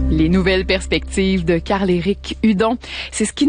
Les nouvelles perspectives de Carl-Éric Hudon, c'est ce que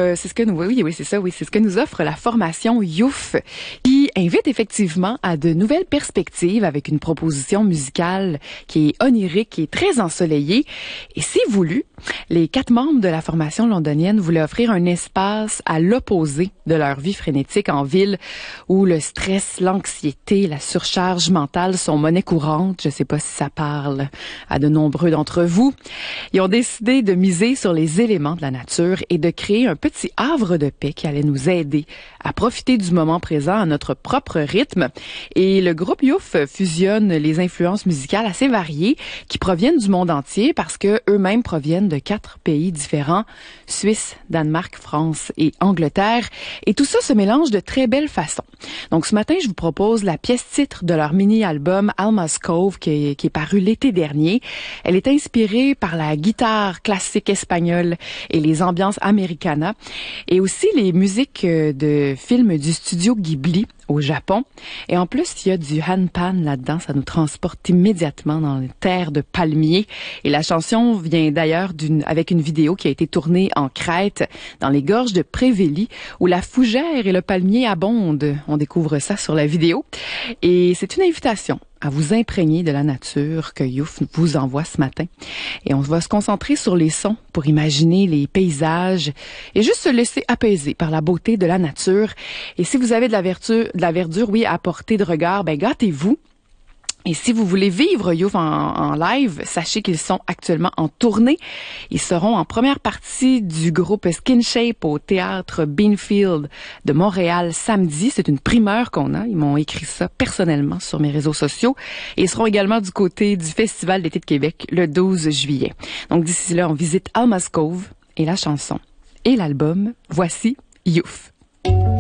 nous offre la formation Youf, qui invite effectivement à de nouvelles perspectives avec une proposition musicale qui est onirique et très ensoleillée. Et si voulu, les 4 membres de la formation londonienne voulaient offrir un espace à l'opposé de leur vie frénétique en ville, où le stress, l'anxiété, la surcharge mentale sont monnaie courante. Je sais pas si ça parle à de nombreux d'entre vous. Ils ont décidé de miser sur les éléments de la nature et de créer un petit havre de paix qui allait nous aider à profiter du moment présent à notre propre rythme. Et le groupe Youf fusionne les influences musicales assez variées qui proviennent du monde entier parce que eux-mêmes proviennent de 4 pays différents: Suisse, Danemark, France et Angleterre. Et tout ça se mélange de très belle façon. Donc ce matin, je vous propose la pièce titre de leur mini-album Alma's Cove qui est paru l'été dernier. Elle est inspirée par la guitare classique espagnole et les ambiances americana et aussi les musiques de films du studio Ghibli au Japon. Et en plus, il y a du handpan là-dedans. Ça nous transporte immédiatement dans les terres de palmiers. Et la chanson vient d'ailleurs avec une vidéo qui a été tournée en Crète, dans les gorges de Prévéli, où la fougère et le palmier abondent. On découvre ça sur la vidéo. Et c'est une invitation à vous imprégner de la nature que Youf vous envoie ce matin. Et on va se concentrer sur les sons pour imaginer les paysages et juste se laisser apaiser par la beauté de la nature. Et si vous avez de la verdure, oui, à portée de regard, ben gâtez-vous. Et si vous voulez vivre Youf en live, sachez qu'ils sont actuellement en tournée. Ils seront en première partie du groupe Skin Shape au théâtre Beanfield de Montréal samedi. C'est une primeur qu'on a. Ils m'ont écrit ça personnellement sur mes réseaux sociaux. Et ils seront également du côté du Festival d'été de Québec le 12 juillet. Donc d'ici là, on visite Alma's Cove et la chanson et l'album. Voici Youf.